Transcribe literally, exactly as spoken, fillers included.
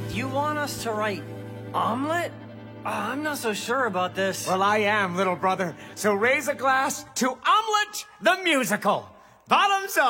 You want us to write omelet? Uh, I'm not so sure about this. Well, I am, little brother. So raise a glass to Omelet the Musical. Bottoms up.